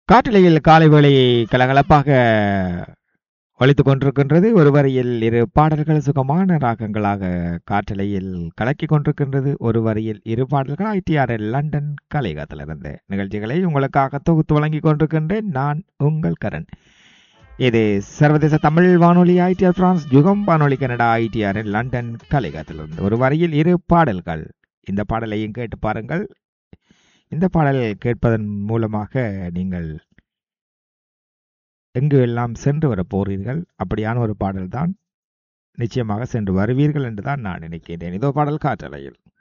காற்றலையில் காலை வேளை கலகலப்பாக ஒலித்துக் கொண்டிருக்கின்றது. ஒரு வரியில் இரு பாடல்கள் சுகமான ராகங்களாக காற்றலையில் கலக்கிக் கொண்டிருக்கின்றது. ஒரு வரியில் இரு பாடல்கள் ITRL லண்டன் கலையகத்திலிருந்து நிகழ்ச்சிகளை உங்களுக்காக தொகுத்து வழங்கிக் கொண்டிருக்கின்றேன். நான் உங்கள் கரண். இது சர்வதேச தமிழ் வானொலி ITR பிரான்ஸ், யுகம் வானொலி கனடா ITRL லண்டன் கலையகத்திலிருந்து ஒரு வரியில் இரு பாடல்கள். இந்த பாடலையும் கேட்டு பாருங்கள். இந்த பாடல் கேட்பதன் மூலமாக நீங்கள் எங்கு எல்லாம் சென்று வர போறீர்கள், அப்படியான ஒரு பாடல் தான். நிச்சயமாக சென்று வருவீர்கள் என்றுதான் நான் நினைக்கின்றேன். இதோ பாடல் காற்றலையில்.